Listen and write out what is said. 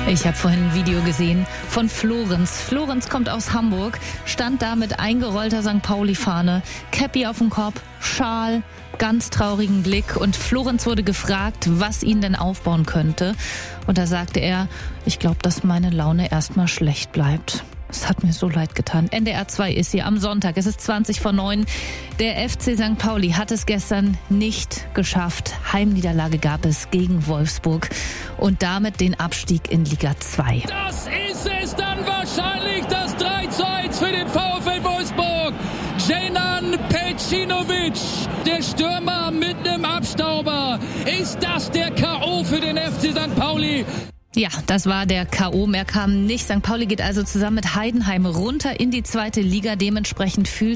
Ich habe vorhin ein Video gesehen von Florenz. Florenz kommt aus Hamburg, stand da mit eingerollter St. Pauli-Fahne, Käppi auf dem Kopf, Schal, ganz traurigen Blick. Und Florenz wurde gefragt, was ihn denn aufbauen könnte. Und da sagte er, ich glaube, dass meine Laune erstmal schlecht bleibt. Es hat mir so leid getan. NDR 2 ist hier am Sonntag. Es ist 20:09. Der FC St. Pauli hat es gestern nicht geschafft. Heimniederlage gab es gegen Wolfsburg und damit den Abstieg in Liga 2. Das ist es dann wahrscheinlich, das 3:1 für den VfL Wolfsburg. Dženan Pejcinović, der Stürmer mit einem Abstauber. Ist das der K.O. für den FC St. Pauli? Ja, das war der K.O. Mehr kam nicht. St. Pauli geht also zusammen mit Heidenheim runter in die 2. Liga. Dementsprechend fühlt